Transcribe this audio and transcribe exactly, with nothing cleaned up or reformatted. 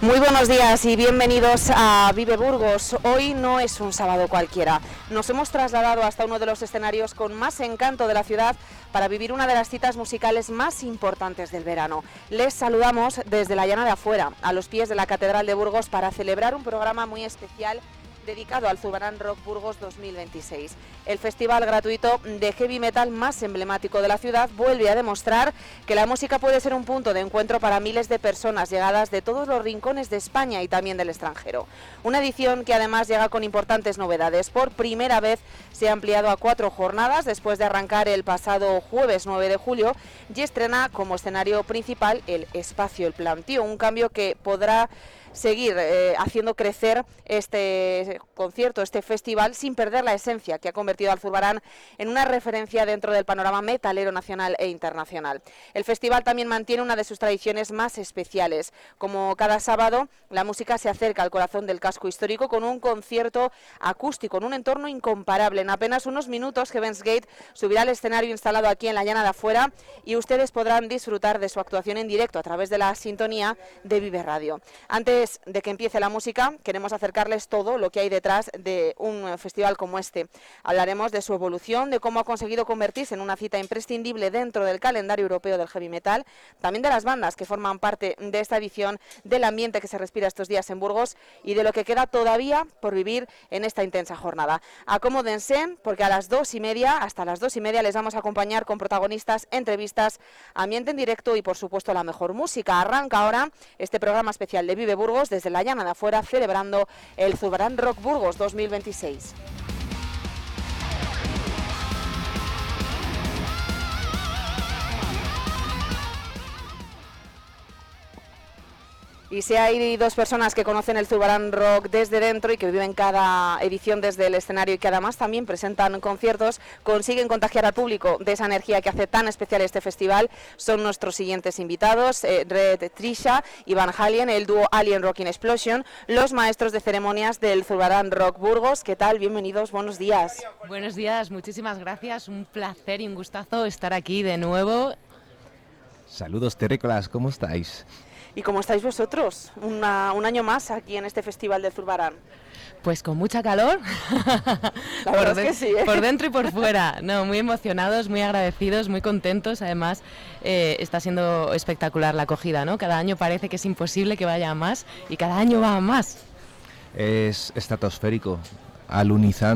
Muy buenos días y bienvenidos a Vive Burgos. Hoy no es un sábado cualquiera. Nos hemos trasladado hasta uno de los escenarios con más encanto de la ciudad para vivir una de las citas musicales más importantes del verano. Les saludamos desde la Llana de Afuera, a los pies de la Catedral de Burgos, para celebrar un programa muy especial dedicado al Zurbarán Rock Burgos dos mil veintiséis. El festival gratuito de heavy metal más emblemático de la ciudad vuelve a demostrar que la música puede ser un punto de encuentro para miles de personas llegadas de todos los rincones de España y también del extranjero. Una edición que además llega con importantes novedades. Por primera vez se ha ampliado a cuatro jornadas después de arrancar el pasado jueves nueve de julio y estrena como escenario principal el Espacio El Plantío, un cambio que podrá seguir eh, haciendo crecer este concierto, este festival, sin perder la esencia que ha convertido al Zurbarán en una referencia dentro del panorama metalero nacional e internacional. El festival también mantiene una de sus tradiciones más especiales. Como cada sábado, la música se acerca al corazón del casco histórico con un concierto acústico en un entorno incomparable. En apenas unos minutos, Heaven's Gate subirá al escenario instalado aquí en la Llana de Afuera y ustedes podrán disfrutar de su actuación en directo a través de la sintonía de Vive Radio. Antes de que empiece la música, queremos acercarles todo lo que hay detrás de un festival como este. Hablaremos de su evolución, de cómo ha conseguido convertirse en una cita imprescindible dentro del calendario europeo del heavy metal, también de las bandas que forman parte de esta edición, del ambiente que se respira estos días en Burgos y de lo que queda todavía por vivir en esta intensa jornada. Acomódense, porque a las dos y media, hasta las dos y media, les vamos a acompañar con protagonistas, entrevistas, ambiente en directo y, por supuesto, la mejor música. Arranca ahora este programa especial de Vive Burgos desde la Llana de Afuera, celebrando el Zurbarán Rock Burgos dos mil veintiséis. Y si hay dos personas que conocen el Zurbarán Rock desde dentro y que viven cada edición desde el escenario y que además también presentan conciertos, consiguen contagiar al público de esa energía que hace tan especial este festival, son nuestros siguientes invitados, eh, Red Trisha y Van Halen, el dúo Alien Rocking Explosion, los maestros de ceremonias del Zurbarán Rock Burgos. ¿Qué tal? Bienvenidos, buenos días. Buenos días, muchísimas gracias, un placer y un gustazo estar aquí de nuevo. Saludos terrícolas, ¿cómo estáis? ¿Y cómo estáis vosotros? Una, un año más aquí en este festival del Zurbarán. Pues con mucha calor, la verdad de, es que sí, ¿eh? Por dentro y por fuera. No, muy emocionados, muy agradecidos, muy contentos. Además, eh, está siendo espectacular la acogida, ¿no? Cada año parece que es imposible que vaya a más y cada año va a más. Es estratosférico, alunizante.